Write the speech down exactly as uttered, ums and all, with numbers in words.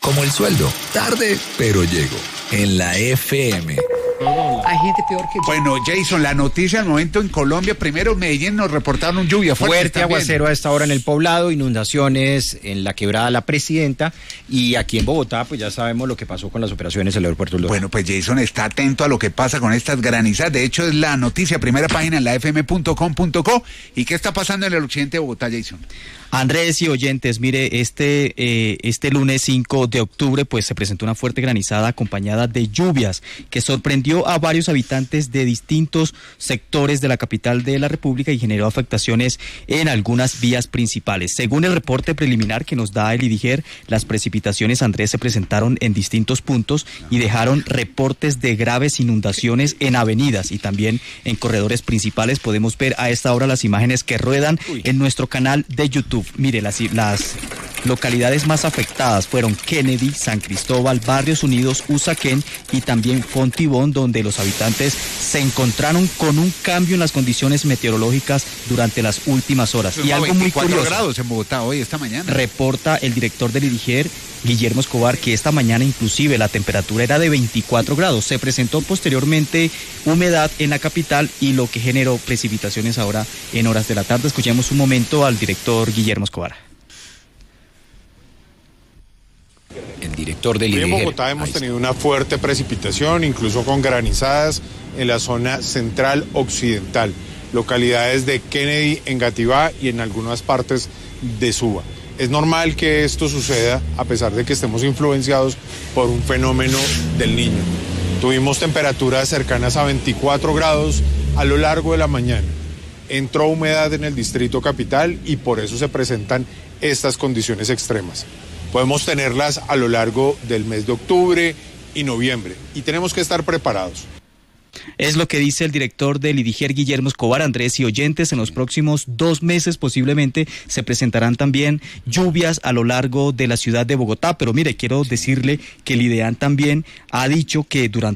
Como el sueldo, tarde, pero llego. En la F M. Hay gente peor que yo. Bueno, Jason, la noticia al momento en Colombia. Primero, Medellín nos reportaron lluvia fuerte. Fuerte aguacero a esta hora en el Poblado, inundaciones en la quebrada La Presidenta, y aquí en Bogotá, pues ya sabemos lo que pasó con las operaciones en el aeropuerto del Dorado. Bueno, pues Jason está atento a lo que pasa con estas granizadas. De hecho, es la noticia, primera página en la f m punto com punto co. ¿Y qué está pasando en el occidente de Bogotá, Jason? Andrés y oyentes, mire, este eh, este lunes cinco de octubre pues se presentó una fuerte granizada acompañada de lluvias que sorprendió a varios habitantes de distintos sectores de la capital de la República y generó afectaciones en algunas vías principales. Según el reporte preliminar que nos da el IDIGER, las precipitaciones, Andrés, se presentaron en distintos puntos y dejaron reportes de graves inundaciones en avenidas y también en corredores principales. Podemos ver a esta hora las imágenes que ruedan en nuestro canal de YouTube. Mire, las, las localidades más afectadas fueron Kennedy, San Cristóbal, Barrios Unidos, Usaquén y también Fontibón, donde los habitantes se encontraron con un cambio en las condiciones meteorológicas durante las últimas horas. Y algo muy curioso, grados en Bogotá hoy, esta mañana. Reporta el director del IDIGER, Guillermo Escobar, que esta mañana inclusive la temperatura era de veinticuatro grados. Se presentó posteriormente humedad en la capital y lo que generó precipitaciones ahora en horas de la tarde. Escuchemos un momento al director Guillermo Escobar. El director del Hoy en IDIGER. Bogotá hemos tenido una fuerte precipitación, incluso con granizadas en la zona central occidental, localidades de Kennedy, Engativá y en algunas partes de Suba. Es normal que esto suceda a pesar de que estemos influenciados por un fenómeno del Niño. Tuvimos temperaturas cercanas a veinticuatro grados a lo largo de la mañana. Entró humedad en el distrito capital y por eso se presentan estas condiciones extremas. Podemos tenerlas a lo largo del mes de octubre y noviembre y tenemos que estar preparados. Es lo que dice el director del IDIGER, Guillermo Escobar. Andrés y oyentes, en los próximos dos meses posiblemente se presentarán también lluvias a lo largo de la ciudad de Bogotá, pero mire, quiero decirle que el IDEAN también ha dicho que durante